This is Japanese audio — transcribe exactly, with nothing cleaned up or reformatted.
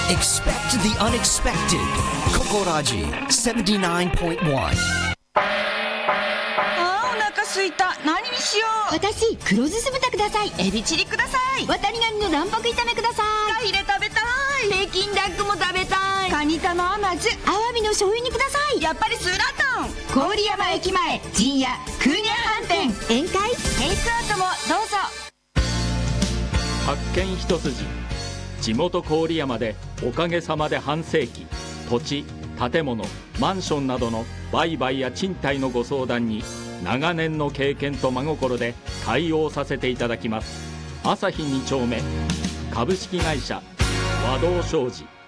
Expect the unexpected. Kokoraji seventy-nine point one. あーお腹すいた。何にしよう。 私黒酢酢豚ください。 エビチリください。 ワタリガニの卵白炒めくださフカヒレ食べたい。 い。北京ダックも食べたい。 カニ玉甘酢。 アワビの醤油煮ください。 やっぱりスーラータン。 郡山駅前陣屋クーニャ飯店。宴会テイクアウトもどうぞ。 発見一筋。地元郡山でおかげさまで半世紀、土地、建物、マンションなどの売買や賃貸のご相談に長年の経験と真心で対応させていただきます。朝日に丁目株式会社和道商事。